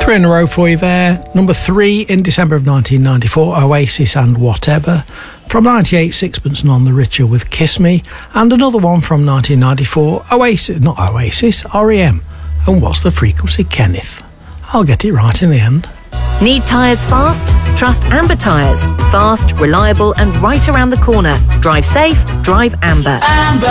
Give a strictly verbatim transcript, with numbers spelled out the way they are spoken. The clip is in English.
Three in a row for you there. Number three in December of nineteen ninety-four, Oasis and Whatever. From ninety-eight, Sixpence None the Richer with Kiss Me. And another one from nineteen ninety-four, Oasis, not Oasis, R E M. And What's the Frequency, Kenneth? I'll get it right in the end. Need tyres fast? Trust Amber Tyres. Fast, reliable and right around the corner. Drive safe, drive Amber. Amber.